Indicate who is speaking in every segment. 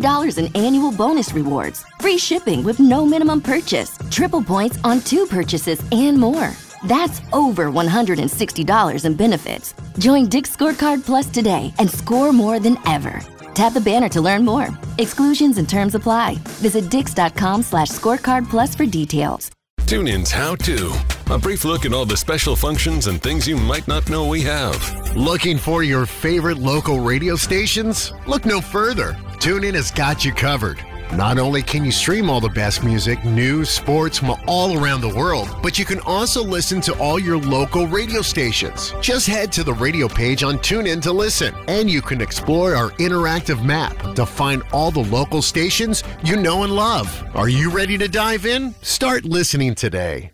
Speaker 1: $50 in annual bonus rewards, free shipping with no minimum purchase, triple points on 2 purchases, and more. That's over $160 in benefits. Join Dick's Scorecard Plus today and score more than ever. Tap the banner to learn more. Exclusions and terms apply. Visit dix.com/scorecard plus for details.
Speaker 2: TuneIn's How To. A brief look at all the special functions and things you might not know we have.
Speaker 3: Looking for your favorite local radio stations? Look no further. TuneIn has got you covered. Not only can you stream all the best music, news, sports from all around the world, but you can also listen to all your local radio stations. Just head to the radio page on TuneIn to listen, and you can explore our interactive map to find all the local stations you know and love. Are you ready to dive in? Start listening today.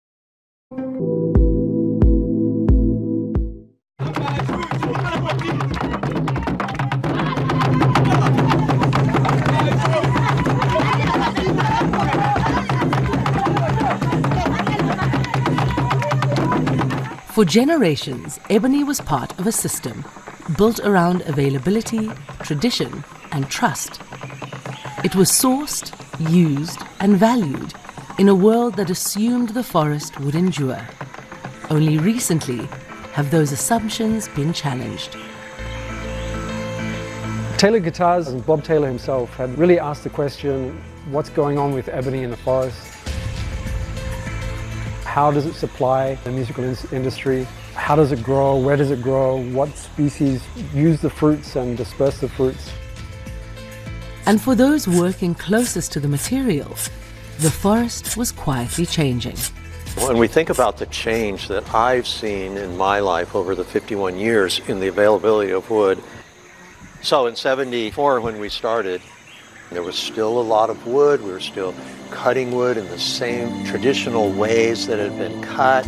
Speaker 4: For generations, ebony was part of a system built around availability, tradition, and trust. It was sourced, used, and valued in a world that assumed the forest would endure. Only recently have those assumptions been challenged.
Speaker 5: Taylor Guitars and Bob Taylor himself had really asked the question, what's going on with ebony in the forest? How does it supply the musical industry? How does it grow? Where does it grow? What species use the fruits and disperse the fruits?
Speaker 4: And for those working closest to the material, the forest was quietly changing.
Speaker 6: When we think about the change that I've seen in my life over the 51 years in the availability of wood, so in '74 when we started, there was still a lot of wood. We were still cutting wood in the same traditional ways that had been cut.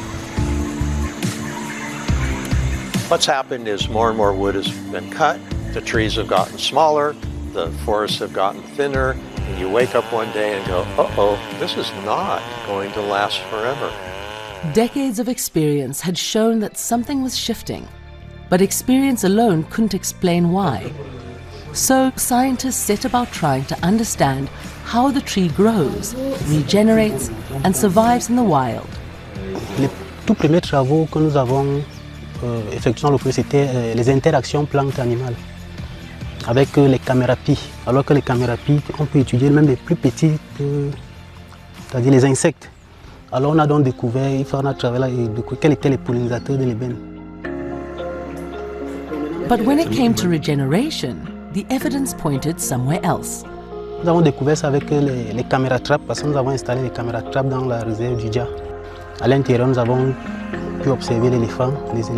Speaker 6: What's happened is more and more wood has been cut. The trees have gotten smaller. The forests have gotten thinner. And you wake up one day and go, uh-oh, this is not going to last forever.
Speaker 4: Decades of experience had shown that something was shifting, but experience alone couldn't explain why. So scientists set about trying to understand how the tree grows, regenerates, and survives in the wild.
Speaker 7: Les tout premiers travaux que nous avons effectués dans le projet, c'était les interactions plantes-animales avec les camérapies. Alors que les camérapies, on peut étudier même les plus petits, c'est-à-dire les insectes. Alors on a donc découvert, il faut travailler quels étaient les pollinisateurs de l'ébène.
Speaker 4: But when it came to regeneration, the evidence pointed somewhere else.
Speaker 7: Nous avons découvert ça avec les caméras trappes parce que nous avons installé les caméras trappes dans la réserve du Dja. À l'intérieur, nous avons pu observer les éléphants.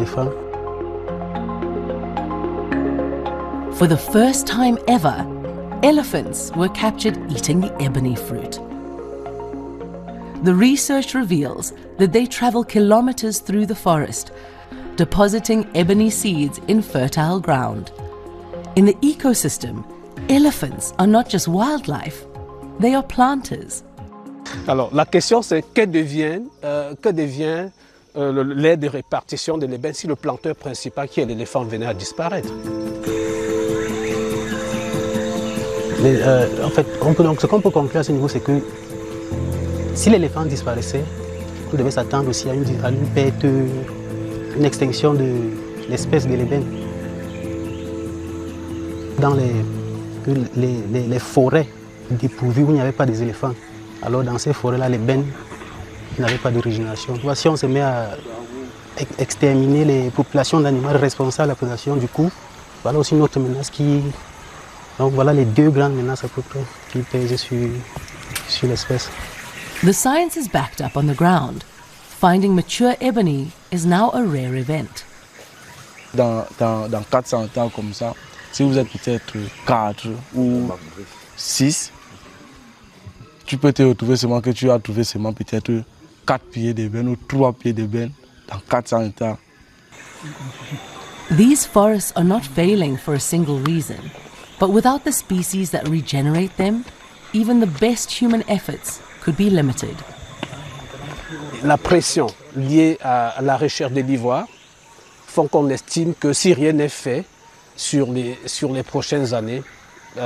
Speaker 4: For the first time ever, elephants were captured eating the ebony fruit. The research reveals that they travel kilometers through the forest, depositing ebony seeds in fertile ground. In the ecosystem, elephants are not just wildlife, they are planters.
Speaker 8: Alors, la question c'est que devient l'aire de répartition de l'ébène si le planteur principal, qui est l'éléphant, venait à disparaître?
Speaker 7: En fait, ce qu'on peut conclure à ce niveau, c'est que si l'éléphant disparaissait, on devait s'attendre aussi à une perte, une extinction de l'espèce de l'ébène. Dans les forêts dépourvues où il n'y avait pas des éléphants, alors dans ces forêts-là, l'ébène n'avait pas de régénération. Si on se met à exterminer les populations d'animaux responsables de la prédation, du coup, voilà aussi une autre menace qui... Donc voilà les deux grandes menaces à peu près qui pèsent sur l'espèce.
Speaker 4: The science is backed up on the ground. Finding mature ebony is now a rare event.
Speaker 9: Dans 400 ans comme ça, si vous êtes peut-être 4 ou 6, tu peux te retrouver seulement que tu as trouvé seulement peut-être 4 pieds d'ébène ou 3 pieds d'ébène dans 400 ans.
Speaker 4: These forests are not failing for a single reason, but without the species that regenerate them, even the best human efforts could be limited.
Speaker 8: La pression liée à la recherche de l'ivoire font qu'on estime que si rien n'est fait sur les prochaines années,